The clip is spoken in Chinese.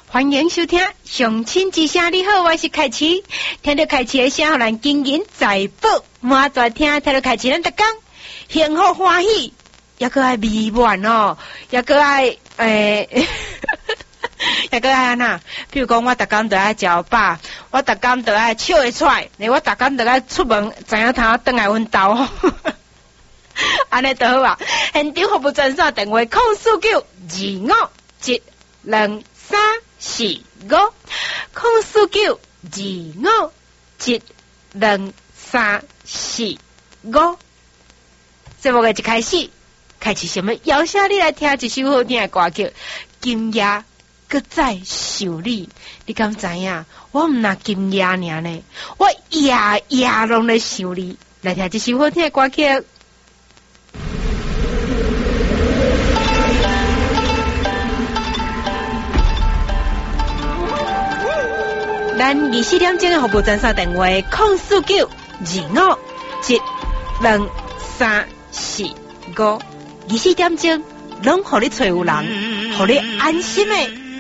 欢迎收听相亲之声，你好，我是凯琪。听到凯琪的声，互咱金银财宝满载听，听到凯琪咱逐工幸福欢喜，也搁爱美满哦，也搁爱也搁爱安那，比如讲我逐工都爱食饱，我逐工都爱笑会出来，我逐工都爱出门，知影通转来阮兜。安尼就好啊！现场服务专线电话049-254-9-0-3-4-5。节目的一开始，开始什么？邀请你来听一首好听的歌曲《今夜搁再想你》。你敢知影？我毋那今夜尔呢，我夜夜拢在想你。来听一首好听的歌曲。咱24点钟的服务专线电话049-257-2-3-4-5，24点钟拢互你找有人，互你安心的